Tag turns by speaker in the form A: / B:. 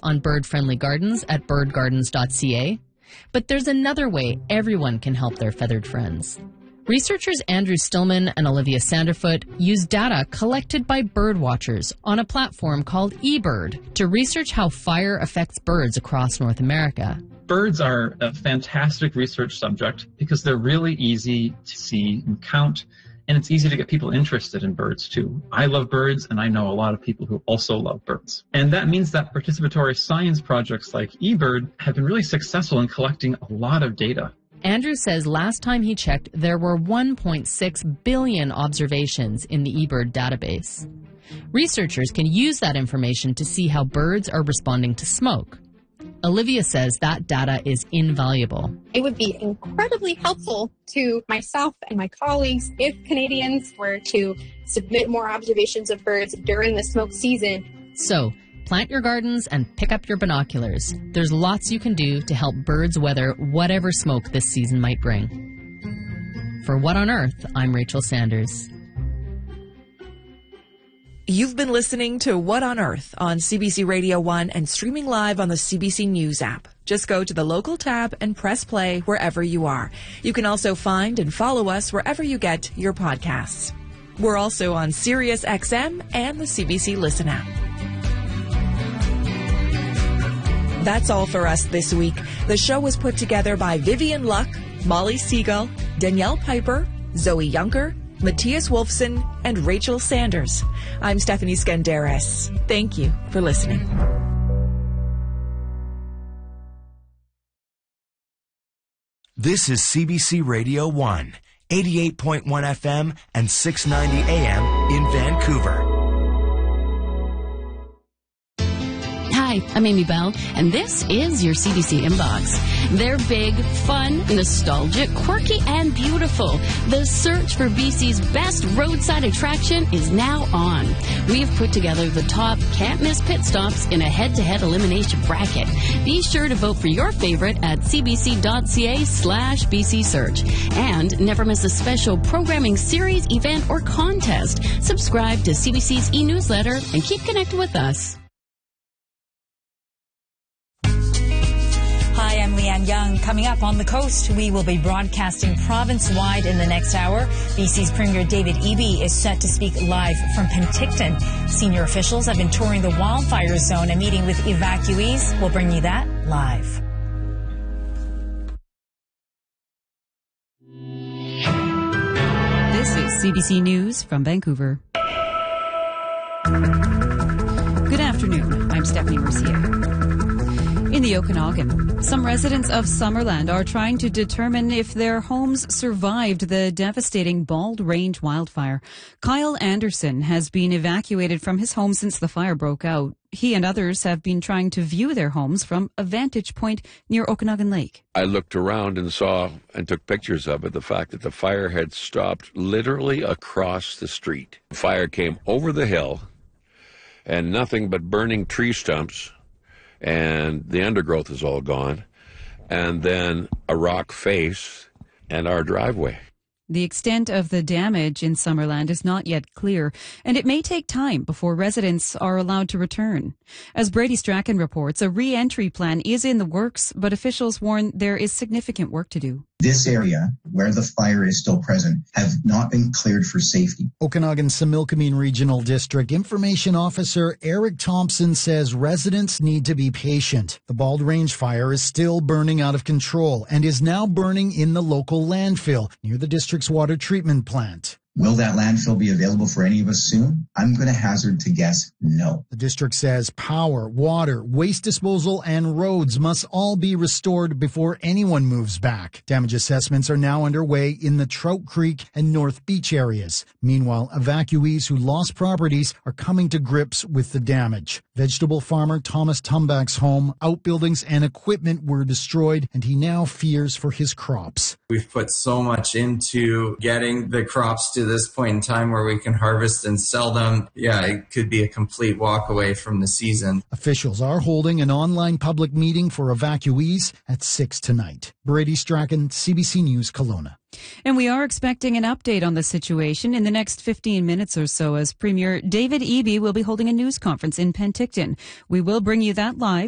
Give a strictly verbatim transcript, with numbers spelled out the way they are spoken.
A: on bird-friendly gardens at bird gardens dot c a. But there's another way everyone can help their feathered friends. Researchers Andrew Stillman and Olivia Sanderfoot use data collected by bird watchers on a platform called eBird to research how fire affects birds across North America.
B: Birds are a fantastic research subject because they're really easy to see and count, and it's easy to get people interested in birds too. I love birds, and I know a lot of people who also love birds. And that means that participatory science projects like eBird have been really successful in collecting a lot of data.
A: Andrew says last time he checked, there were one point six billion observations in the eBird database. Researchers can use that information to see how birds are responding to smoke. Olivia says that data is invaluable.
C: It would be incredibly helpful to myself and my colleagues if Canadians were to submit more observations of birds during the smoke season.
A: So, plant your gardens and pick up your binoculars. There's lots you can do to help birds weather whatever smoke this season might bring. For What on Earth, I'm Rachel Sanders.
D: You've been listening to What on Earth on C B C Radio one and streaming live on the C B C News app. Just go to the local tab and press play wherever you are. You can also find and follow us wherever you get your podcasts. We're also on Sirius X M and the C B C Listen app. That's all for us this week. The show was put together by Vivian Luck, Molly Seagull, Danielle Piper, Zoe Yunker, Matthias Wolfson, and Rachel Sanders. I'm Stephanie Skandaris. Thank you for listening.
E: This is C B C Radio one, eighty-eight point one F M and six ninety A M in Vancouver.
F: Hi, I'm Amy Bell, and this is your C B C Inbox. They're big, fun, nostalgic, quirky, and beautiful. The search for B C's best roadside attraction is now on. We've put together the top can't-miss pit stops in a head-to-head elimination bracket. Be sure to vote for your favorite at cbc.ca slash BC Search. And never miss a special programming series, event, or contest. Subscribe to C B C's e-newsletter and keep connected with us.
G: Hi, I'm Leanne Young. Coming up on the coast, we will be broadcasting province-wide in the next hour. B C's Premier David Eby is set to speak live from Penticton. Senior officials have been touring the wildfire zone and meeting with evacuees. We'll bring you that live.
H: This is C B C News from Vancouver. Good afternoon. I'm Stephanie Mercier. In the Okanagan, some residents of Summerland are trying to determine if their homes survived the devastating Bald Range wildfire. Kyle Anderson has been evacuated from his home since the fire broke out. He and others have been trying to view their homes from a vantage point near Okanagan Lake.
I: I looked around and saw and took pictures of it, the fact that the fire had stopped literally across the street. The fire came over the hill and nothing but burning tree stumps, and the undergrowth is all gone, and then a rock face and our driveway.
H: The extent of the damage in Summerland is not yet clear, and it may take time before residents are allowed to return. As Brady Strachan reports, a re-entry plan is in the works, but officials warn there is significant work to do.
J: This area, where the fire is still present, have not been cleared for safety.
K: Okanagan Similkameen Regional District Information Officer Eric Thompson says residents need to be patient. The Bald Range fire is still burning out of control and is now burning in the local landfill near the district's water treatment plant.
J: Will that landfill be available for any of us soon? I'm going to hazard to guess no.
K: The district says power, water, waste disposal, and roads must all be restored before anyone moves back. Damage assessments are now underway in the Trout Creek and North Beach areas. Meanwhile, evacuees who lost properties are coming to grips with the damage. Vegetable farmer Thomas Tumbak's home, outbuildings, and equipment were destroyed, and he now fears for his crops.
L: We've put so much into getting the crops to this point in time where we can harvest and sell them. Yeah, it could be a complete walk away from the season.
K: Officials are holding an online public meeting for evacuees at six tonight. Brady Strachan, C B C News, Kelowna.
H: And we are expecting an update on the situation in the next fifteen minutes or so, as Premier David Eby will be holding a news conference in Penticton. We will bring you that live